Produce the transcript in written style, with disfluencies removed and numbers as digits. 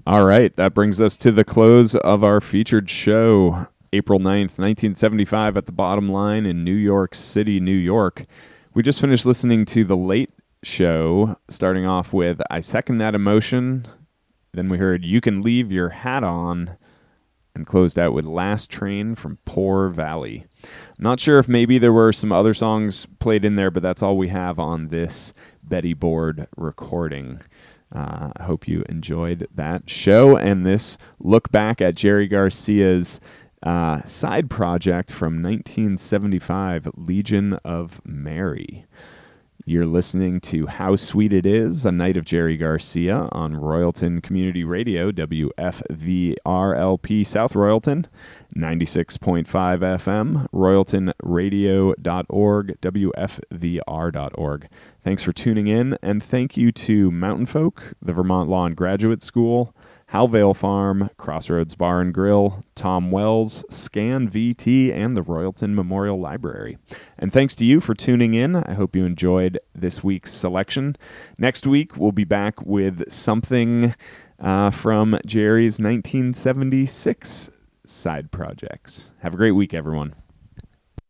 All right, that brings us to the close of our featured show, April 9th, 1975, at the Bottom Line in New York City, New York. We just finished listening to The Late Show, starting off with I Second That Emotion. Then we heard You Can Leave Your Hat On, and closed out with Last Train from Poor Valley. I'm not sure if maybe there were some other songs played in there, but that's all we have on this Betty Board recording. I hope you enjoyed that show and this look back at Jerry Garcia's side project from 1975, Legion of Mary. You're listening to How Sweet It Is, A Night of Jerry Garcia on Royalton Community Radio, WFVRLP South Royalton, 96.5 FM, royaltonradio.org, WFVR.org. Thanks for tuning in, and thank you to Mountain Folk, the Vermont Law and Graduate School, Halvale Farm, Crossroads Bar and Grill, Tom Wells, Scan VT, and the Royalton Memorial Library. And thanks to you for tuning in. I hope you enjoyed this week's selection. Next week, we'll be back with something from Jerry's 1976 side projects. Have a great week, everyone.